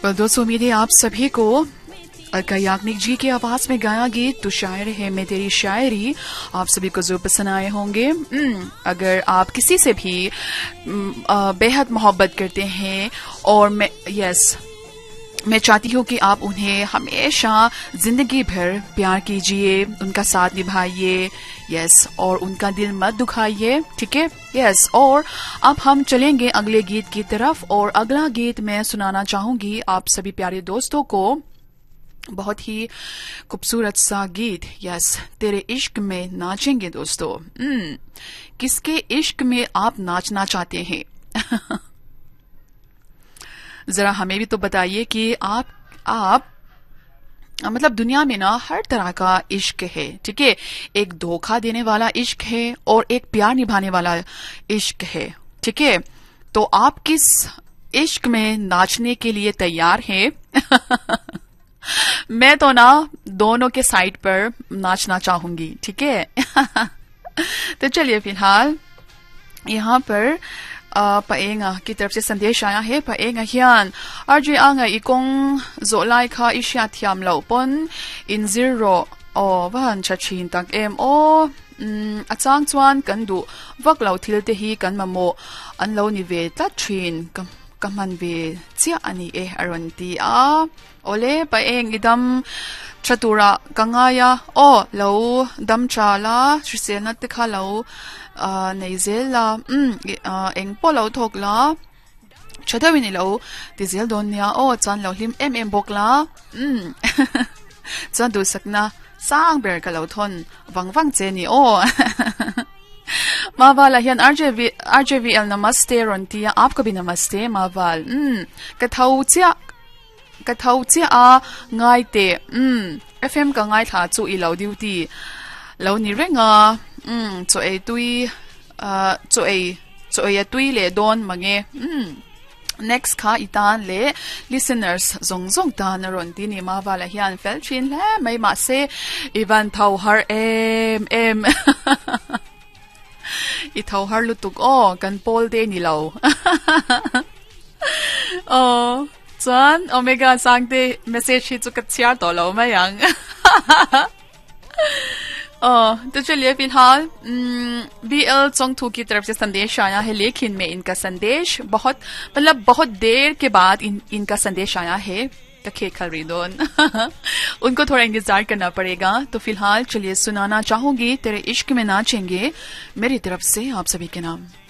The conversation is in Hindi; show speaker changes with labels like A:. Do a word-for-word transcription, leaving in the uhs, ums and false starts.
A: पर दोस्तों उम्मीद है आप सभी को अलका याग्निक जी की आवाज में गाया गीत तू शायर है मैं तेरी शायरी आप सभी को जो पसंद आए होंगे। अगर आप किसी से भी बेहद मोहब्बत करते हैं और मैं यस मैं चाहती हूँ कि आप उन्हें हमेशा जिंदगी भर प्यार कीजिए, उनका साथ निभाइए, यस, और उनका दिल मत दुखाइए, ठीक है, यस। और अब हम चलेंगे अगले गीत की तरफ और अगला गीत मैं सुनाना चाहूंगी आप सभी प्यारे दोस्तों को। बहुत ही खूबसूरत सा गीत, यस, तेरे इश्क में नाचेंगे दोस्तों। किसके इश्क में आप नाचना चाहते हैं? जरा हमें भी तो बताइए कि आप आप मतलब दुनिया में ना हर तरह का इश्क है, ठीक है। एक धोखा देने वाला इश्क है और एक प्यार निभाने वाला इश्क है, ठीक है। तो आप किस इश्क में नाचने के लिए तैयार हैं? मैं तो ना दोनों के साइड पर नाचना चाहूंगी, ठीक है। तो चलिए फिलहाल यहाँ पर paenga की तरफ से संदेश आया है। paenga hian arji anga ikong zolai kha isha thiam lo pon in zero o van chachin tak em o achang chuan kan du vak lo thil te hi kan mamo an lo ni ve ta thin kam kaman ve chia ani e aron ti a ole paeng idam chatura kangaya o lo dam chala trisel na te kha lo nei zel la eng po lo thok la chadawini lo ti zel don nia o chan lo hlim em em bok la chan du sakna sang ber ka lo thon wang wang che ni o मावाल हियन आरजेवी आरजेवीएल नमस्ते रोंतिया आपको भी नमस्ते मावाल कथौचिया कथौचिया आ गाइते एफएम का गाइ था चो इ लो ड्यूटी लो नि रेंगा चो ए तुई चो ए चो ए तुई ले दोन मंगे next ka itan le listeners zong zong ta na ron ti ni ma wala hian fel chin le mai ma se ivan thau har em em i thau har lutuk o kan pol de ni lo oh chan omega sang de message hi chu ka chiar to lo ma yang Oh, तो चलिए फिलहाल बीएल चोंग टू की तरफ से संदेश आया है, लेकिन में इनका संदेश बहुत मतलब बहुत देर के बाद इन, इनका संदेश आया है। तखे खरीदोन उनको थोड़ा इंतजार करना पड़ेगा। तो फिलहाल चलिए सुनाना चाहूंगी तेरे इश्क में नाचेंगे मेरी तरफ से आप सभी के नाम।